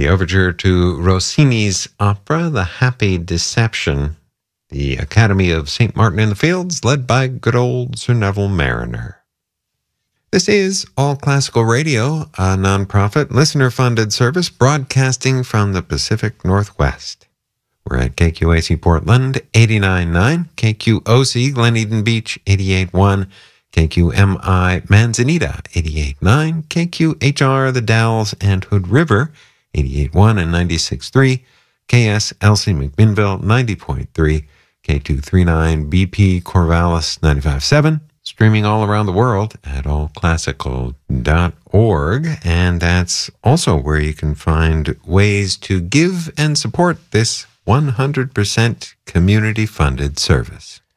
The overture to Rossini's opera, The Happy Deception, the Academy of St. Martin in the Fields, led by good old Sir Neville Mariner. This is All Classical Radio, a nonprofit, listener-funded service broadcasting from the Pacific Northwest. We're at KQAC Portland, 89.9, KQOC Glen Eden Beach, 88.1, KQMI Manzanita, 88.9, KQHR The Dalles and Hood River, 88.1 and 96.3, KSLC McMinnville, 90.3, K239 BP Corvallis, 95.7, streaming all around the world at allclassical.org, and that's also where you can find ways to give and support this 100% community-funded service.